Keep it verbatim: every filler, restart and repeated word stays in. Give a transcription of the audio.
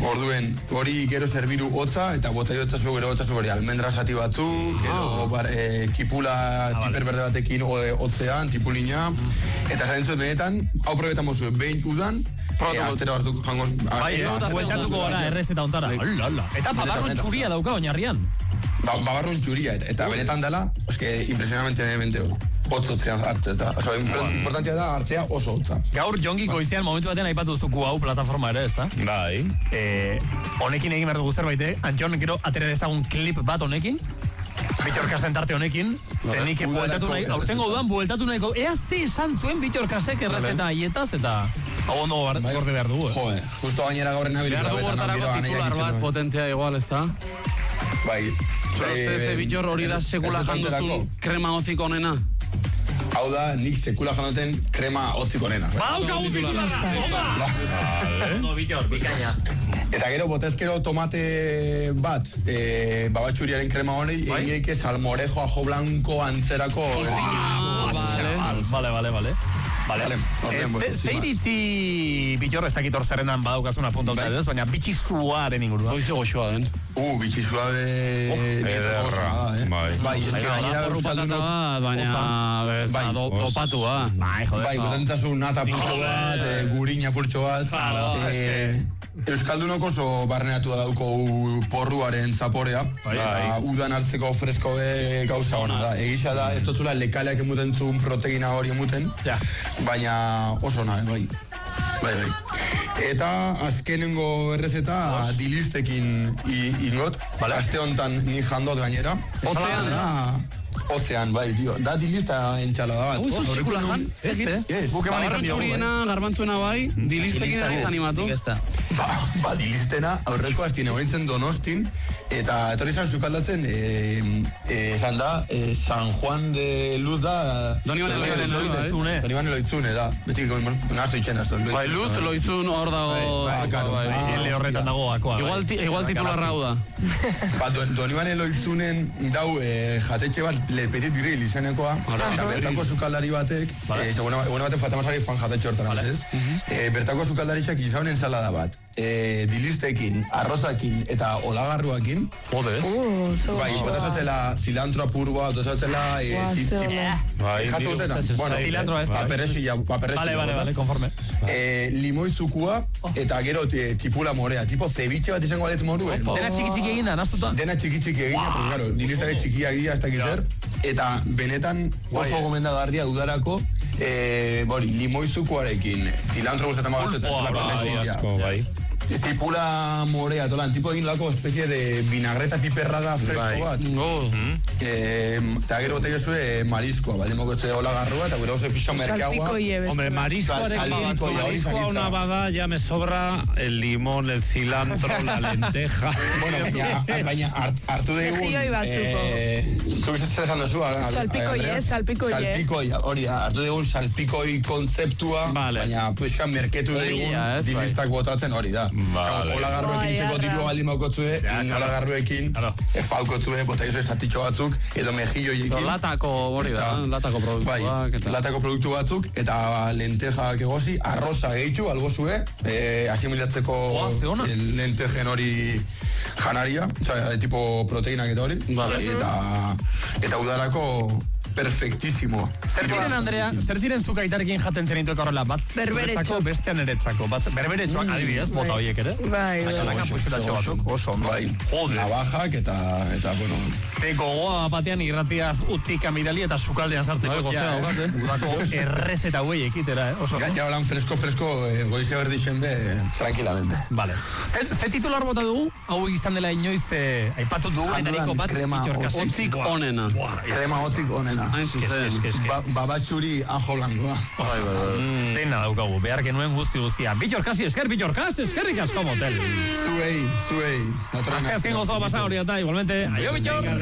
Orduen, hori gero serviru hotza, eta bota jotzazu gero hotzazu hori almendra sati batzuk, edo bar, e, kipula tiper berde batekin hotzean, tipulina, eta zarentzut benetan, hau probetan mozu, behin udan, e, astero hartu jangoz... Bai, eta bueltatuko gara, errezeta ontara. Eta babarron txuria dauka oinarrian. Babarron txuria, eta benetan dela, eske, impresionamentemente hotzotzean hartzeta. Oso, importantia da hartzea oso hotza. Gaur, Jongi goizean momentu batean aipatu zuku hau plataforma ere, ez da? Bai. Honekin egin behar dugu zerbait, Antxon, gero, atera dezagun klip bat honekin, Bitxorkasen tarte honekin, zenik bueltatu nahi, aurtengo dudan bueltatu nahiko, ea ze esan zuen Bitxorkasek errezeta aietaz, eta hau ondo gorde behar dugu. Joe, justo gainera gaurren nabil. Behar dugu hortarako titular bat potentzia igual, ez da? Bai. Zorozte, Bitxor hori da sekula janduzun krema hotzik onena? Hau da, nik sekula janoten krema hotzik onena. Badaukagu titularra! Ondo, Bitxor, bikaina. Eta gero, botezkero tomate bat, e, babatxuriaren krema honi, egin que salmorejo, ajo blanco, antzerako... Vale, vale, vale. Vale. Zeiritzi Bitxor, ez dakit hor zerrendan badaukazuna punta edo, baina bitxizuaren ingurua. Hoize goxoa den. Uh, bitxizua de... Ederra. Bai, ez que gainera euskaldunok... Baina, dopatua. Bai, botentzazu nata pultxo bat, gurina pultxo bat... Euskaldunok oso barneratu da dauko porruaren zaporea, eta udan hartzeko fresko gauza hona da. Egisa da, ez totzula lekaleak emuten zuen proteina hori emuten, baina oso ona, bai. Bai, bai. Eta azkenengo errezeta dilistekin ingot, aste honetan ni jandot gainera. Ozean? Ozean, bai, tio. Da dilista entxalada bat. Ui, zuzikula jan? Ez, ez. Babarro txuriena, garbantzuena bai, dilistekin ez animatu. Ba, dilistena, aurreko aztien egointzen Donostin, eta etorri zan zukaldatzen, esan da, San Juan de Luz da... Donibane Loitzune. Donibane Loitzune, da. Beti, nazto itxen, nazto. Bai, Luz, Loitzun hor dago... Ba, karo. Ele horretan dago akoa. Igual titularra hau da. Ba, Donibane Loitzunen dau jatetxe bat Le Petit Grill izenekoa, eta bertako sukaldari batek, egune baten Fatamazari fan jatetxe hortan, bertako sukaldaritxak izaun ensalada bat, dilistekin, arrozakin eta olagarruakin. Jode. Bai, botazotzela cilantro apurua, botazotzela... Jatu urtetan. Cilantro ez. Paperrexia. Vale, vale, vale, konforme. Limoi zukua, eta gero tipula morea, tipo ceviche bat izango balet moruen. Dena txiki-txiki egin da, naztuta? Dena txiki-txiki egin da, porque claro, dilistare txikiak dira, ez dakiz zer. Eta benetan oso gomendagarria udarako, bori, limoizukoarekin, cilantro guztetan magatzen, tipula morea, tolan, tipo egin lako espezie de vinagreta piperrada fresko bat. Eta gero bote jozue mariskoa, bale mokotze hola garrua, eta gero oso pixka merkeagua. Hombre, mariskoa una bada, ya me sobra el limón, el cilantro, la lenteja. Bueno, baina hartu degun... Zuk esan dozu, salpikoie, salpikoie. Salpikoia, hori, hartu degun salpikoi kontzeptua, baina pixka merketu degun dilistak botatzen hori da. Olagarruekin txeko dirua baldin baukotzue, olagarruekin ez paukotzue, bota izo esatitxo batzuk, edo mejilloiekin. Latako hori da, latako produktuak. Latako produktu batzuk, eta lentejak egozi, arroza gehitxu, algozue, asimilatzeko lentejen hori janaria, tipo proteinak eta hori, eta udarako perfectísimo. Zer ziren, Andrea, zer ziren zuk aitarekin jaten zenituek horrela, bat berberetxo, bestean eretzako, bat berberetxoak adibidez, bota horiek ere? Bai, oso, bai, navajak eta, eta, bueno... Teko goa batean irratia utik amidali eta sukaldean sarteko, udako errezeta huei ekitera, eh? Gaina holan fresko, fresko, goize berdixen be, tranquilamente. Vale. Ze titular bota dugu, hau izan dela inoiz, aipatu dugu, enariko bat, otzik onena. Krema otzik onena. Babatxuri ajo blancoa. Dena daukagu, behar genuen guzti guztia. Bitxorkasi, esker, Bitxorkas, eskerrik asko motel. Zuei, zuei. Azken gozoa pasa hori eta, igualmente. Aio, Bitxor!